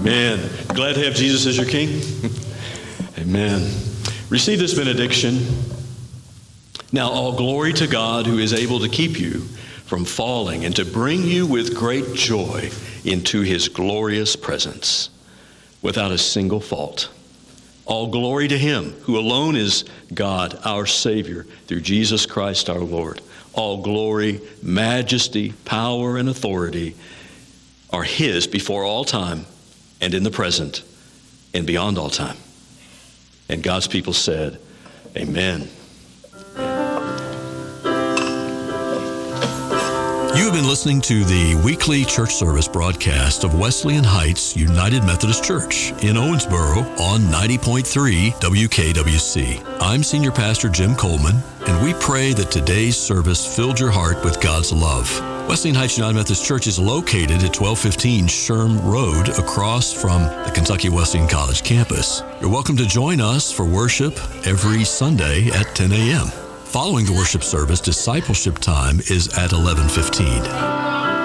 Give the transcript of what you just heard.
Amen. Glad to have Jesus as your King. Amen. Receive this benediction. Now all glory to God who is able to keep you from falling and to bring you with great joy into his glorious presence without a single fault. All glory to him who alone is God, our Savior, through Jesus Christ our Lord. All glory, majesty, power, and authority are his before all time and in the present and beyond all time. And God's people said, Amen. You have been listening to the weekly church service broadcast of Wesleyan Heights United Methodist Church in Owensboro on 90.3 WKWC. I'm Senior Pastor Jim Coleman, and we pray that today's service filled your heart with God's love. Wesleyan Heights United Methodist Church is located at 1215 Sherm Road across from the Kentucky Wesleyan College campus. You're welcome to join us for worship every Sunday at 10 a.m. Following the worship service, discipleship time is at 11:15.